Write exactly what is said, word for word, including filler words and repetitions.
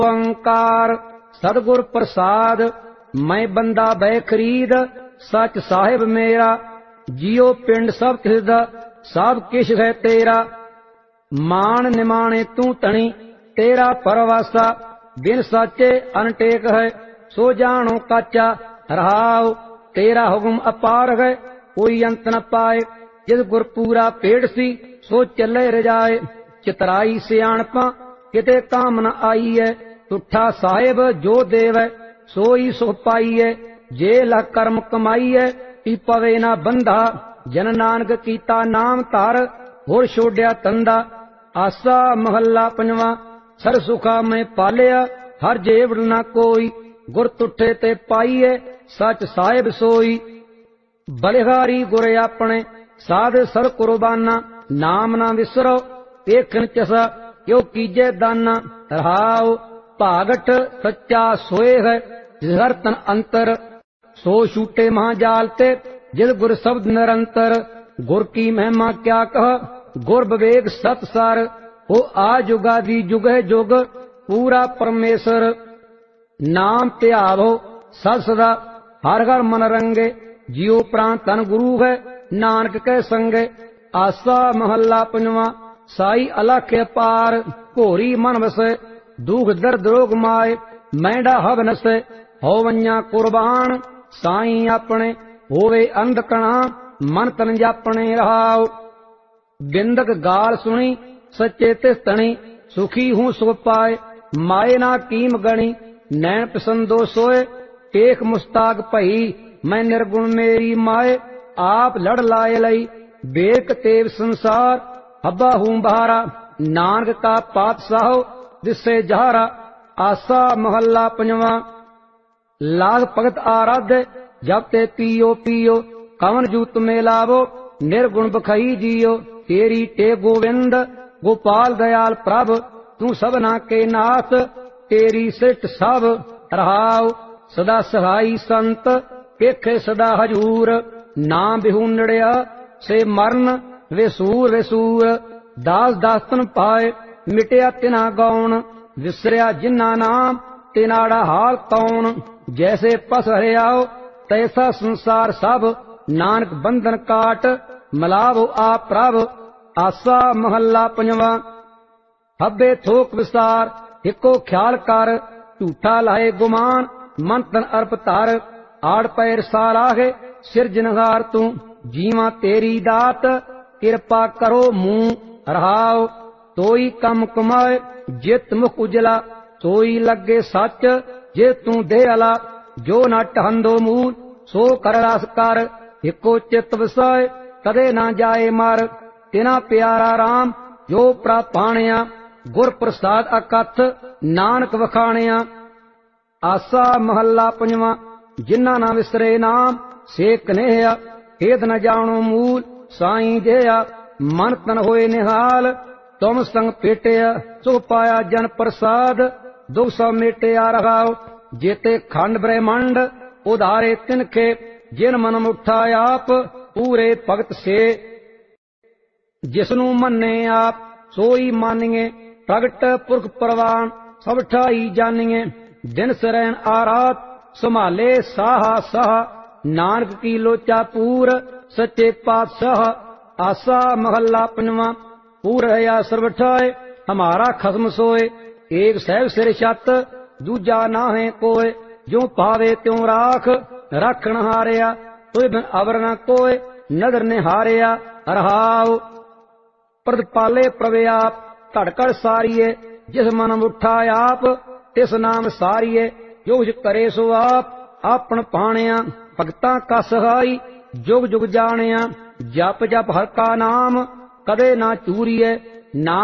ओंकार सतगुर प्रसाद मैं बंदा बै खरीद सच साहिब मेरा जियो पिंड सब तिस दा सब किश है तेरा मान निमाणे तू तणी तेरा परवासा बिन साचे अनटेक है सो जानो काचा रहाओ तेरा हुक्म अपार है कोई अंत न पाए जिस गुर पूरा पेड़ सी सो चले रजाए चितराई सियाणपा किते काम न आई है तुठा साहिब जो देवै सोई सुख पाई है जे लख कर्म कमाई है ती पवे ना बंधा जन नानक कीता नाम धार होर छोड़िया तंदा आसा महला पंजवा सर सुखा मैं पालिया हर जेवड़ ना कोई गुर तुठे ते पाईए सच साहिब सोई बलिहारी गुर अपने साध सर कुर्बाना नाम ना विसरो देखन चसा क्यों कीजे दाना रहाओ भागट सच्चा सोए है जिसहर तन अंतर सो छूटे महाजाल ते जिस गुर शब्द निरंतर गुर की महिमा क्या कह गुर विवेक सत सार हो आ जुगादी जुग है जुग पूरा परमेश्वर नाम त्यावो सद सदा हर हर मन रंगे जियो प्राण तन गुरु है नानक के संगे आसा महला पंजवा साई अलख पार घोरी मन वसे दुख दर्द रोग माए मैंडा हव नसे होवन्या कुर्बान साई अपने होवे अंधकणा मन तन जापने रहाओ बिंदक गाल सुनी सच्चे तिस तणी सुखी हूँ सुख पाए माए ना कीम गणी नैन पसंदो सोए टेक मुस्ताक भई मैं निर्गुण मेरी माए आप लड़ लाए लई बेक तेव संसार हब्बा हूं बहारा नानक का पातशाहो दिसे जहारा आसा महला पंजवा लाग भगत आराध्य जब ते पियो पियो कवन जूत में लावो निर्गुण बखई जियो तेरी टे गोविंद गोपाल दयाल प्रभ तू सबना के नाथ तेरी सिट सब रहाओ सदा सहाई संत पेखे सदा हजूर नाम बिहू नड़िया से मरण वे सूर वे सूर दास दास्तन पाए मिटिया तिना गौण विसरिया जिन्ना नाम तिनाड़ा हाल कौन जैसे पस हरियाओ तैसा संसार सब नानक बंधन काट मलावो आ प्रभ आसा महला पंजवा हब्बे थोक विसार हिको ख्याल कर झूठा लाए गुमान मन तन अर्प तार आड़ पैर साराहे सिरजनहार तू जीवा तेरी दात कृपा करो मुंह रहाओ तोई कम कमाए जित मुख उजला तोई लगे सच जे तू दे अला जो न टहंदो मूल सो कर रस कर हिको चित वसाए कदे ना जाए मर तिना प्यारा राम जो प्रापाणिया गुर प्रसाद अकथ नानक वखाणिया आसा महला पंजवा जिन्ना ना विसरे नाम से कन्हैया हेद न जानो मूल साई जेया मन तन होए निहाल तुम संग पेटिया सुख पाया जन प्रसाद दुख सब मेटिया रहाओ जेते खंड ब्रह्मांड उधारे तिनके जिन मन मुठा आप पूरे भगत से जिसनु मन्ने आप सोई मानिए प्रगट पुरख प्रवान सब ठाई जानिए दिन सरैन आरात संभाले साहा साहा नानक की लोचा पूर सच्चे पातशाह आसा महला पंजवा पूर है सर्वठाए हमारा खसम सोए एक सहब सिर छत दूजा ना है कोय जो पावे त्यों राख रखन हारिया तुय बिन अवर न कोय नदर ने हारिया रहाओ प्रदपाले प्रवे आप धड़कड़ सारिये जिस मन उठा आप तिस नाम सारिये जो करे सो आप आपन पाणिया भगतां का सहाई जुग जुग जानिया जप जप हर का नाम कदे ना चूरिए ना